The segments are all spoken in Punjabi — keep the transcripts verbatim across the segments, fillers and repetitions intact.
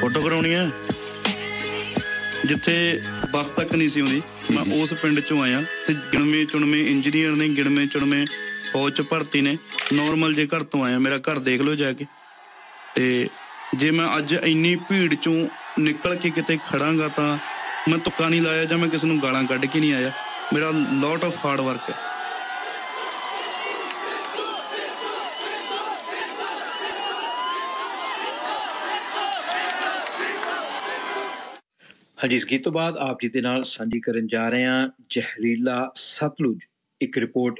फोटो कराउणी है जिथे बस तक नहीं सी आउंदी। मैं उस पिंड चों आया ते गिणवे चुणवे इंजीनियर ने, गिणवे चुणवे फौज च भर्ती ने। नॉर्मल जे घर तो आया, मेरा घर देख लो जाके। ते जे मैं अज इन्नी भीड़ चों निकल के किते खड़ांगा तां मैं तुक्का नहीं लाया जां मैं किसी नूं गालां कढ के नहीं आया। मेरा लॉट ऑफ हार्ड वर्क है। हाँ जी, इस गीत तो बाद आप जी दे नाल साझी करन जा रहे हैं जहरीला सतलुज। एक रिपोर्ट,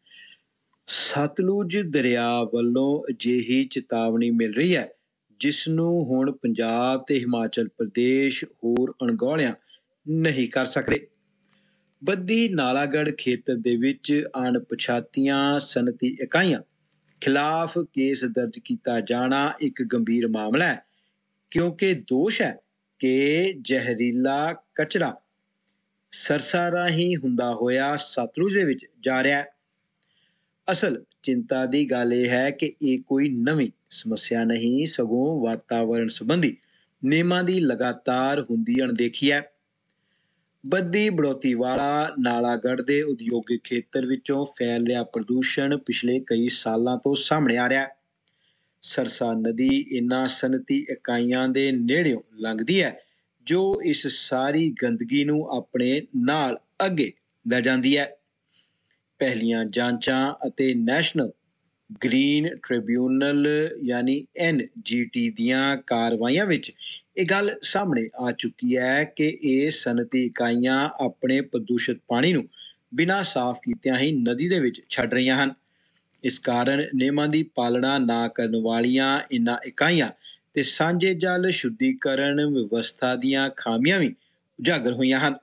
सतलुज दरिया ਵੱਲੋਂ ਅਜਿਹੀ ਚੇਤਾਵਨੀ ਮਿਲ ਰਹੀ ਹੈ ਜਿਸ ਨੂੰ ਹੁਣ ਪੰਜਾਬ ਤੇ ਹਿਮਾਚਲ ਪ੍ਰਦੇਸ਼ ਹੋਰ ਅਣਗੌਲਿਆਂ ਨਹੀਂ ਕਰ ਸਕਦੇ। ਬੱਦੀ ਨਾਲਾਗੜ੍ਹ ਖੇਤਰ ਦੇ ਵਿੱਚ ਅਣਪਛਾਤੀਆਂ ਸਨਅਤੀ ਇਕਾਈਆਂ ਖਿਲਾਫ ਕੇਸ ਦਰਜ ਕੀਤਾ ਜਾਣਾ ਇੱਕ ਗੰਭੀਰ ਮਾਮਲਾ ਹੈ, ਕਿਉਂਕਿ ਦੋਸ਼ ਹੈ ਕਿ ਜ਼ਹਿਰੀਲਾ ਕਚਰਾ ਸਰਸਾ ਰਾਹੀਂ ਹੁੰਦਾ ਹੋਇਆ ਸਤਲੁਜ ਦੇ ਵਿੱਚ ਜਾ ਰਿਹਾ ਹੈ। ਅਸਲ ਚਿੰਤਾ ਦੀ ਗੱਲ ਇਹ ਹੈ ਕਿ ਇਹ ਕੋਈ ਨਵੀਂ ਸਮੱਸਿਆ ਨਹੀਂ, ਸਗੋਂ ਵਾਤਾਵਰਣ ਸੰਬੰਧੀ ਨਿਯਮਾਂ ਦੀ ਲਗਾਤਾਰ ਹੁੰਦੀ ਅਣਦੇਖੀ ਹੈ। ਬੱਦੀ ਬੜੌਤੀਵਾਲਾ ਨਾਲਾਗੜ੍ਹ ਦੇ ਉਦਯੋਗਿਕ ਖੇਤਰ ਵਿੱਚੋਂ ਫੈਲ ਰਿਹਾ ਪ੍ਰਦੂਸ਼ਣ ਪਿਛਲੇ ਕਈ ਸਾਲਾਂ ਤੋਂ ਸਾਹਮਣੇ ਆ ਰਿਹਾ ਹੈ। ਸਰਸਾ ਨਦੀ ਇਨ੍ਹਾਂ ਸਨਅਤੀ ਇਕਾਈਆਂ ਦੇ ਨੇੜਿਓਂ ਲੰਘਦੀ ਹੈ ਜੋ ਇਸ ਸਾਰੀ ਗੰਦਗੀ ਨੂੰ ਆਪਣੇ ਨਾਲ ਅੱਗੇ ਲੈ ਜਾਂਦੀ ਹੈ। ਪਹਿਲੀਆਂ ਜਾਂਚਾਂ ਅਤੇ ਨੈਸ਼ਨਲ ਗ੍ਰੀਨ ਟ੍ਰਿਬਿਊਨਲ ਯਾਨੀ ਐਨ ਜੀ ਟੀ ਦੀਆਂ ਕਾਰਵਾਈਆਂ ਵਿੱਚ ਇਹ ਗੱਲ ਸਾਹਮਣੇ ਆ ਚੁੱਕੀ ਹੈ ਕਿ ਇਹ ਸਨਅਤੀ ਇਕਾਈਆਂ ਆਪਣੇ ਪ੍ਰਦੂਸ਼ਿਤ ਪਾਣੀ ਨੂੰ ਬਿਨਾਂ ਸਾਫ਼ ਕੀਤਿਆਂ ਹੀ ਨਦੀ ਦੇ ਵਿੱਚ ਛੱਡ ਰਹੀਆਂ ਹਨ। ਇਸ ਕਾਰਨ ਨਿਯਮਾਂ ਦੀ ਪਾਲਣਾ ਨਾ ਕਰਨ ਵਾਲੀਆਂ ਇਨ੍ਹਾਂ ਇਕਾਈਆਂ ਤੇ ਸਾਂਝੇ ਜਲ ਸ਼ੁੱਧੀਕਰਨ ਵਿਵਸਥਾ ਦੀਆਂ ਖਾਮੀਆਂ ਵੀ ਉਜਾਗਰ ਹੋਈਆਂ ਹਨ।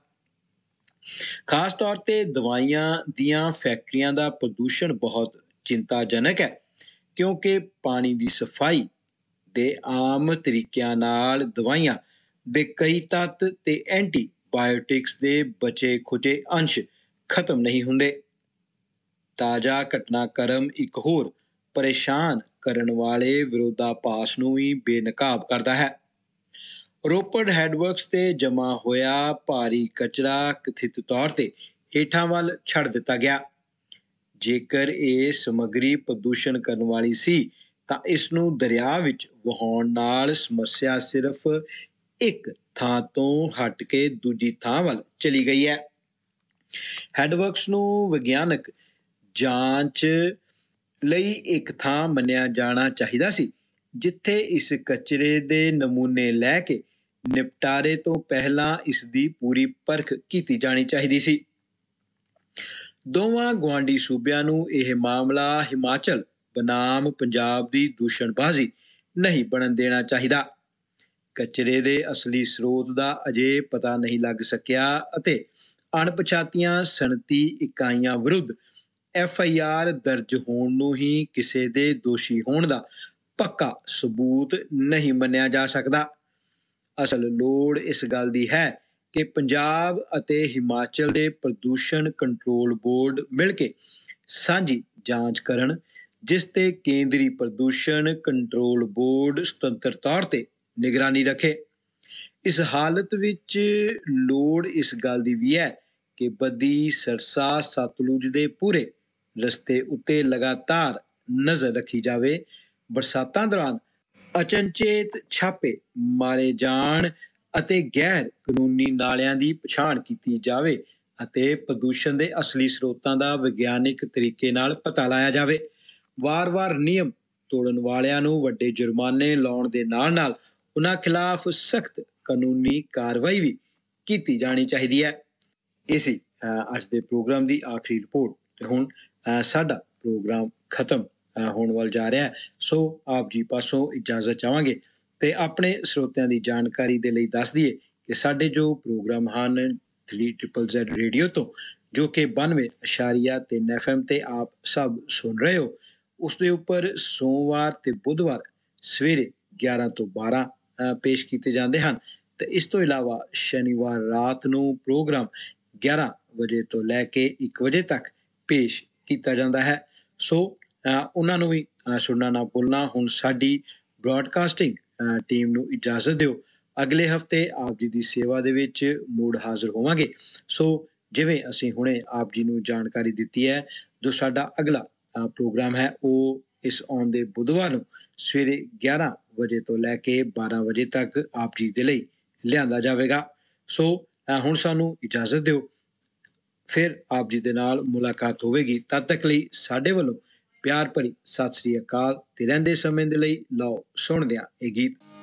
ਖਾਸ ਤੌਰ ਤੇ ਦਵਾਈਆਂ ਦੀਆਂ ਫੈਕਟਰੀਆਂ ਦਾ ਪ੍ਰਦੂਸ਼ਣ ਬਹੁਤ ਚਿੰਤਾਜਨਕ ਹੈ, ਕਿਉਂਕਿ ਪਾਣੀ ਦੀ ਸਫਾਈ ਦੇ ਆਮ ਤਰੀਕਿਆਂ ਨਾਲ ਦਵਾਈਆਂ ਦੇ ਕਈ ਤੱਤ ਤੇ ਐਂਟੀਬਾਇਓਟਿਕਸ ਦੇ ਬਚੇ ਖੁਚੇ ਅੰਸ਼ ਖਤਮ ਨਹੀਂ ਹੁੰਦੇ। ਤਾਜ਼ਾ ਘਟਨਾਕ੍ਰਮ ਇੱਕ ਹੋਰ ਪਰੇਸ਼ਾਨ ਕਰਨ ਵਾਲੇ ਵਿਰੋਧਾਭਾਸ ਨੂੰ ਵੀ ਬੇਨਕਾਬ ਕਰਦਾ ਹੈ। ਰੋਪੜ ਹੈਡਵਰਕਸ ਤੇ ਜਮ੍ਹਾਂ ਹੋਇਆ ਭਾਰੀ ਕਚਰਾ ਕਥਿਤ ਤੌਰ ਤੇ ਹੇਠਾਂ ਵੱਲ ਛੱਡ ਦਿੱਤਾ ਗਿਆ। ਜੇਕਰ ਇਹ ਸਮੱਗਰੀ ਪ੍ਰਦੂਸ਼ਣ ਕਰਨ ਵਾਲੀ ਸੀ ਤਾਂ ਇਸ ਨੂੰ ਦਰਿਆ ਵਿੱਚ ਵਹਾਉਣ ਨਾਲ ਸਮੱਸਿਆ ਸਿਰਫ ਇੱਕ ਥਾਂ ਤੋਂ ਹਟ ਕੇ ਦੂਜੀ ਥਾਂ ਵੱਲ ਚਲੀ ਗਈ ਹੈ। ਹੈਡਵਰਕਸ ਨੂੰ ਵਿਗਿਆਨਕ ਜਾਂਚ ਲਈ ਇੱਕ ਥਾਂ ਮੰਨਿਆ ਜਾਣਾ ਚਾਹੀਦਾ ਸੀ ਜਿੱਥੇ ਇਸ ਕਚਰੇ ਦੇ ਨਮੂਨੇ ਲੈ ਕੇ ਨਿਪਟਾਰੇ ਤੋਂ ਪਹਿਲਾਂ ਇਸ ਦੀ ਪੂਰੀ ਪਰਖ ਕੀਤੀ ਜਾਣੀ ਚਾਹੀਦੀ ਸੀ। ਦੋਵਾਂ ਗੁਆਂਢੀ ਸੂਬਿਆਂ ਨੂੰ ਇਹ ਮਾਮਲਾ ਹਿਮਾਚਲ ਬਨਾਮ ਪੰਜਾਬ ਦੀ ਦੂਸ਼ਣਬਾਜ਼ੀ ਨਹੀਂ ਬਣਨ ਦੇਣਾ ਚਾਹੀਦਾ। ਕਚਰੇ ਦੇ ਅਸਲੀ ਸਰੋਤ ਦਾ ਅਜੇ ਪਤਾ ਨਹੀਂ ਲੱਗ ਸਕਿਆ ਅਤੇ ਅਣਪਛਾਤੀਆਂ ਸਨਅਤੀ ਇਕਾਈਆਂ ਵਿਰੁੱਧ ਐਫ ਆਈ ਆਰ ਦਰਜ ਹੋਣ ਨੂੰ ਹੀ ਕਿਸੇ ਦੇ ਦੋਸ਼ੀ ਹੋਣ ਦਾ ਪੱਕਾ ਸਬੂਤ ਨਹੀਂ ਮੰਨਿਆ ਜਾ ਸਕਦਾ। ਅਸਲ ਲੋੜ ਇਸ ਗੱਲ ਦੀ ਹੈ ਕਿ ਪੰਜਾਬ ਅਤੇ ਹਿਮਾਚਲ ਦੇ ਪ੍ਰਦੂਸ਼ਣ ਕੰਟਰੋਲ ਬੋਰਡ ਮਿਲ ਕੇ ਸਾਂਝੀ ਜਾਂਚ ਕਰਨ, ਜਿਸ ਤੇ ਕੇਂਦਰੀ ਪ੍ਰਦੂਸ਼ਣ ਕੰਟਰੋਲ ਬੋਰਡ ਸੁਤੰਤਰ ਤੌਰ ਤੇ ਨਿਗਰਾਨੀ ਰੱਖੇ। ਇਸ ਹਾਲਤ ਵਿੱਚ ਲੋੜ ਇਸ ਗੱਲ ਦੀ ਵੀ ਹੈ ਕਿ ਬੱਦੀ ਸਰਸਾ ਸਤਲੁਜ ਦੇ ਪੂਰੇ ਰਸਤੇ ਉੱਤੇ ਲਗਾਤਾਰ ਨਜ਼ਰ ਰੱਖੀ ਜਾਵੇ। ਬਰਸਾਤਾਂ ਦੌਰਾਨ ਅਚਨਚੇਤ ਛਾਪੇ ਮਾਰੇ ਜਾਣ ਅਤੇ ਗੈਰ ਕਾਨੂੰਨੀ ਨਾਲਿਆਂ ਦੀ ਪਛਾਣ ਕੀਤੀ ਜਾਵੇ ਅਤੇ ਪ੍ਰਦੂਸ਼ਣ ਦੇ ਅਸਲੀ ਸਰੋਤਾਂ ਦਾ ਵਿਗਿਆਨਿਕ ਤਰੀਕੇ ਨਾਲ ਪਤਾ ਲਾਇਆ ਜਾਵੇ। ਵਾਰ-ਵਾਰ ਨਿਯਮ ਤੋੜਨ ਵਾਲਿਆਂ ਨੂੰ ਵੱਡੇ ਜੁਰਮਾਨੇ ਲਾਉਣ ਦੇ ਨਾਲ-ਨਾਲ ਉਹਨਾਂ ਖਿਲਾਫ ਸਖਤ ਕਾਨੂੰਨੀ ਕਾਰਵਾਈ ਵੀ ਕੀਤੀ ਜਾਣੀ ਚਾਹੀਦੀ ਹੈ। ਇਹ ਸੀ ਅੱਜ ਦੇ ਪ੍ਰੋਗਰਾਮ ਦੀ ਆਖਰੀ ਰਿਪੋਰਟ। ਤੇ ਹੁਣ ਸਾਡਾ ਪ੍ਰੋਗਰਾਮ ਖਤਮ ਹੋਣ ਵੱਲ ਜਾ ਰਿਹਾ, ਸੋ ਆਪ ਜੀ ਪਾਸੋਂ ਇਜਾਜ਼ਤ ਚਾਹਾਂਗੇ ਤੇ ਆਪਣੇ ਸਰੋਤਿਆਂ ਦੀ ਜਾਣਕਾਰੀ ਦੇ ਲਈ ਦੱਸ ਦਈਏ ਕਿ ਸਾਡੇ ਜੋ ਪ੍ਰੋਗਰਾਮ ਹਨ ਥ੍ਰੀ ਟ੍ਰਿਪਲ ਜ਼ੈਡ ਰੇਡੀਓ ਤੋਂ, ਜੋ ਕਿ ਬਾਨਵੇਂ ਅਸ਼ਾਰੀਆ ਤਿੰਨ ਐਫ ਐਮ ਤੇ ਆਪ ਸਭ ਸੁਣ ਰਹੇ ਹੋ, ਉਸਦੇ ਉੱਪਰ ਸੋਮਵਾਰ ਤੇ ਬੁੱਧਵਾਰ ਸਵੇਰੇ ਗਿਆਰਾਂ ਤੋਂ ਬਾਰਾਂ ਪੇਸ਼ ਕੀਤੇ ਜਾਂਦੇ ਹਨ ਤੇ ਇਸ ਤੋਂ ਇਲਾਵਾ ਸ਼ਨੀਵਾਰ ਰਾਤ ਨੂੰ ਪ੍ਰੋਗਰਾਮ ਗਿਆਰਾਂ ਵਜੇ ਤੋਂ ਲੈ ਕੇ ਇੱਕ ਵਜੇ ਤੱਕ ਪੇਸ਼ ਕੀਤਾ ਜਾਂਦਾ ਹੈ। ਸੋ ਉਹਨਾਂ ਨੂੰ ਵੀ ਸੁਣਨਾ ਨਾ ਭੁੱਲਣਾ। ਹੁਣ ਸਾਡੀ ਬ੍ਰੌਡਕਾਸਟਿੰਗ ਅ, ਟੀਮ ਨੂੰ ਇਜਾਜ਼ਤ ਦਿਓ। ਅਗਲੇ ਹਫਤੇ ਆਪ ਜੀ ਦੀ ਸੇਵਾ ਦੇ ਵਿੱਚ ਮੁੜ ਹਾਜ਼ਰ ਹੋਵਾਂਗੇ। ਸੋ ਜਿਵੇਂ ਅਸੀਂ ਹੁਣੇ ਆਪ ਜੀ ਨੂੰ ਜਾਣਕਾਰੀ ਦਿੱਤੀ ਹੈ, ਜੋ ਸਾਡਾ ਅਗਲਾ ਅ, ਪ੍ਰੋਗਰਾਮ ਹੈ ਉਹ ਇਸ ਆਉਂਦੇ ਬੁੱਧਵਾਰ ਨੂੰ ਸਵੇਰੇ ਗਿਆਰਾਂ ਵਜੇ ਤੋਂ ਲੈ ਕੇ ਬਾਰਾਂ ਵਜੇ ਤੱਕ ਆਪ ਜੀ ਦੇ ਲਈ ਲਿਆਂਦਾ ਜਾਵੇਗਾ। ਸੋ ਅ, ਹੁਣ ਸਾਨੂੰ ਇਜਾਜ਼ਤ ਦਿਓ, ਫਿਰ ਆਪ ਜੀ ਦੇ ਨਾਲ ਮੁਲਾਕਾਤ ਹੋਵੇਗੀ। ਤਦ ਤੱਕ ਲਈ ਸਾਡੇ ਵੱਲੋਂ ਪਿਆਰ ਭਰੀ ਸਤਿ ਸ੍ਰੀ ਅਕਾਲ ਤੇ ਰਹਿੰਦੇ ਸਮੇਂ ਦੇ ਲਈ ਲਓ ਸੁਣਦੇ ਹਾਂ ਇਹ ਗੀਤ।